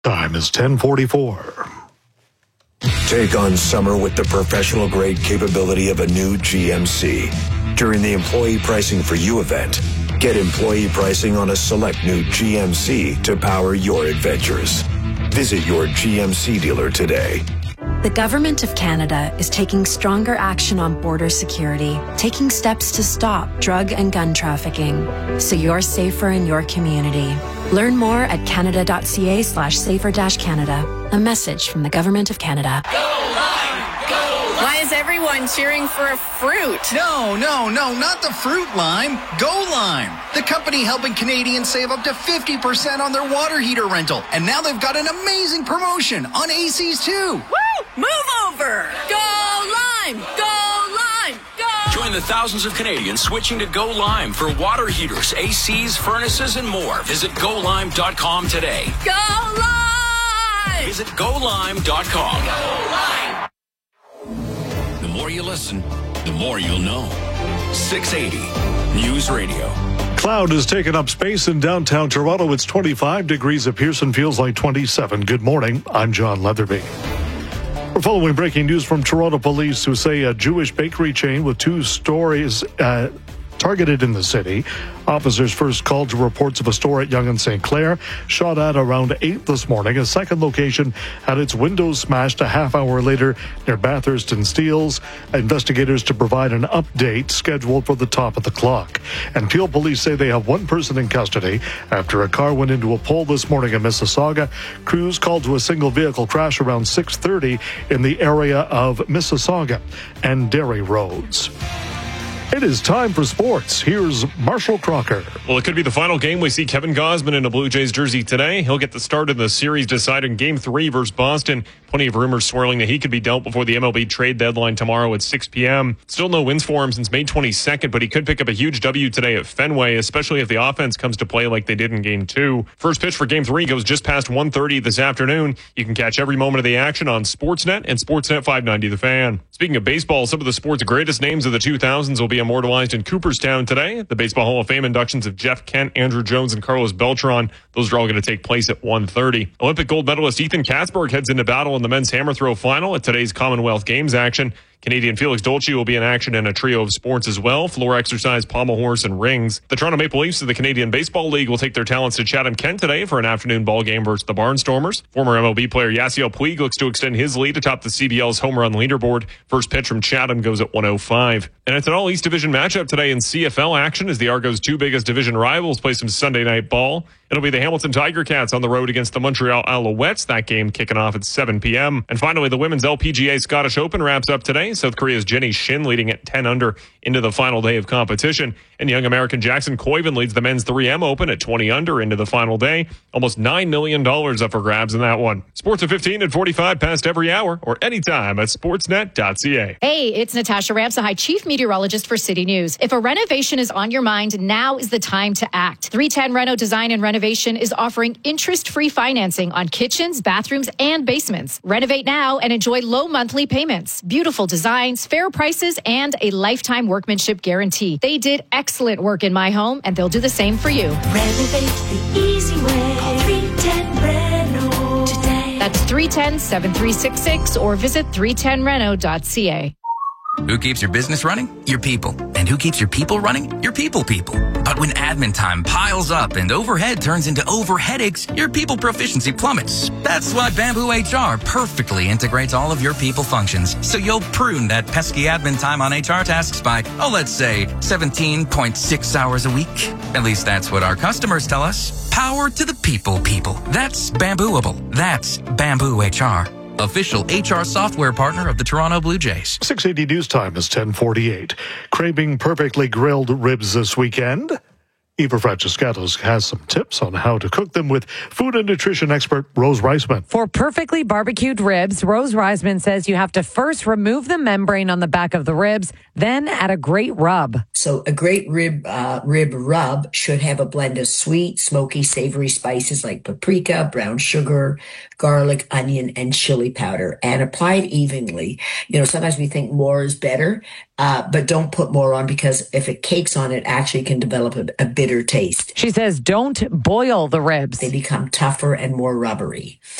Time is 10:44. Take on summer with the professional-grade capability of a new GMC. During the Employee Pricing for You event, get employee pricing on a select new GMC to power your adventures. Visit your GMC dealer today. The Government of Canada is taking stronger action on border security, taking steps to stop drug and gun trafficking, so you're safer in your community. Learn more at canada.ca/safer-canada. A message from the Government of Canada. Go Lime! Go Lime! Why is everyone cheering for a fruit? No, not the fruit lime. Go Lime, the company helping Canadians save up to 50% on their water heater rental. And now they've got an amazing promotion on ACs too. Woo! Move over! Go Lime! Go Lime! Go! Join the thousands of Canadians switching to Go Lime for water heaters, ACs, furnaces, and more. Visit GoLime.com today. Go Lime! Visit GoLime.com. Go Lime! The more you listen, the more you'll know. 680 News Radio. Cloud has taken up space in downtown Toronto. It's 25 degrees at Pearson, feels like 27. Good morning. I'm John Leatherby. We're following breaking news from Toronto police who say a Jewish bakery chain with 2 stores targeted in the city. Officers first called to reports of a store at Yonge and St. Clair shot at around 8 this morning. A second location had its windows smashed a half hour later near Bathurst and Steeles. Investigators to provide an update scheduled for the top of the clock. And Peel police say they have 1 person in custody after a car went into a pole this morning in Mississauga. Crews called to a single vehicle crash around 6:30 in the area of Mississauga and Derry roads. It is time for sports. Here's Marshall Crocker. Well, it could be the final game we see Kevin Gausman in a Blue Jays jersey today. He'll get the start in the series deciding Game 3 versus Boston. Plenty of rumors swirling that he could be dealt before the MLB trade deadline tomorrow at 6 p.m. Still no wins for him since May 22nd, but he could pick up a huge W today at Fenway, especially if the offense comes to play like they did in Game 2. First pitch for Game 3 goes just past 1:30 this afternoon. You can catch every moment of the action on Sportsnet and Sportsnet 590 The Fan. Speaking of baseball, some of the sport's greatest names of the 2000s will be immortalized in Cooperstown today. The Baseball Hall of Fame inductions of Jeff Kent, Andrew Jones, and Carlos Beltran. Those are all going to take place at 1:30. Olympic gold medalist Ethan Kasberg heads into battle in the men's hammer throw final at today's Commonwealth Games action. Canadian Felix Dolce will be in action in a trio of sports as well: floor exercise, pommel horse, and rings. The Toronto Maple Leafs of the Canadian Baseball League will take their talents to Chatham-Kent today for an afternoon ball game versus the Barnstormers. Former MLB player Yasiel Puig looks to extend his lead atop the CBL's home run leaderboard. First pitch from Chatham goes at 1:05. And it's an all-East Division matchup today in CFL action as the Argos' 2 biggest division rivals play some Sunday night ball. It'll be the Hamilton Tiger Cats on the road against the Montreal Alouettes. That game kicking off at 7 p.m. And finally, the Women's LPGA Scottish Open wraps up today. South Korea's Jenny Shin leading at 10 under into the final day of competition. And young American Jackson Koiven leads the men's 3M Open at 20 under into the final day. Almost $9 million up for grabs in that one. Sports at 15 and 45 past every hour or anytime at sportsnet.ca. Hey, it's Natasha Ramsahai, Chief Meteorologist for City News. If a renovation is on your mind, now is the time to act. 310 Reno Design and Renovation is offering interest-free financing on kitchens, bathrooms, and basements. Renovate now and enjoy low monthly payments, beautiful designs, fair prices, and a lifetime workmanship guarantee. They did excellent work in my home, and they'll do the same for you. Renovate the easy way. Call 310 Reno today. That's 310-7366 or visit 310reno.ca. Who keeps your business running? Your people. And who keeps your people running? Your people. But when admin time piles up and overhead turns into overheadaches, your people proficiency plummets. That's why Bamboo HR perfectly integrates all of your people functions, so you'll prune that pesky admin time on HR tasks by, let's say, 17.6 hours a week. At least that's what our customers tell us. Power to the people. That's Bambooable. That's Bamboo HR. Official HR software partner of the Toronto Blue Jays. 680 News Time is 10:48. Craving perfectly grilled ribs this weekend? Eva Francescatos has some tips on how to cook them with food and nutrition expert Rose Reisman. For perfectly barbecued ribs, Rose Reisman says you have to first remove the membrane on the back of the ribs, then add a great rub. So a great rib rub should have a blend of sweet, smoky, savory spices like paprika, brown sugar, garlic, onion, and chili powder, and apply it evenly. Sometimes we think more is better, but don't put more on, because if it cakes on, it actually can develop a bitter bitter taste. She says don't boil the ribs. They become tougher and more rubbery.